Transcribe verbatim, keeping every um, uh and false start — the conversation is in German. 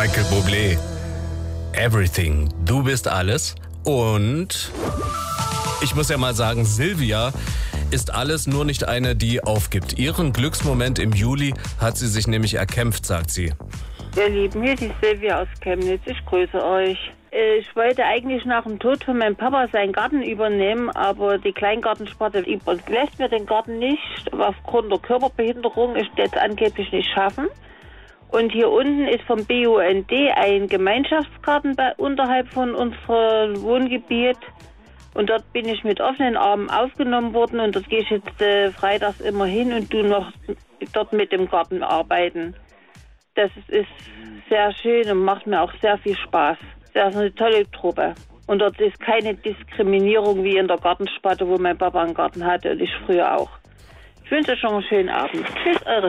Michael Bublé. Everything. Du bist alles. Und ich muss ja mal sagen, Silvia ist alles, nur nicht eine, die aufgibt. Ihren Glücksmoment im Juli hat sie sich nämlich erkämpft, sagt sie. Ihr Lieben, hier ist die Silvia aus Chemnitz. Ich grüße euch. Ich wollte eigentlich nach dem Tod von meinem Papa seinen Garten übernehmen, aber die Kleingartensparte lässt mir den Garten nicht. Aufgrund der Körperbehinderung ist jetzt angeblich nicht schaffen. Und hier unten ist vom B U N D ein Gemeinschaftsgarten bei, unterhalb von unserem Wohngebiet. Und dort bin ich mit offenen Armen aufgenommen worden und dort gehe ich jetzt äh, freitags immer hin und tu noch dort mit dem Garten arbeiten. Das ist sehr schön und macht mir auch sehr viel Spaß. Das ist eine tolle Truppe. Und dort ist keine Diskriminierung wie in der Gartensparte, wo mein Papa einen Garten hatte und ich früher auch. Ich wünsche euch schon einen schönen Abend. Tschüss, eure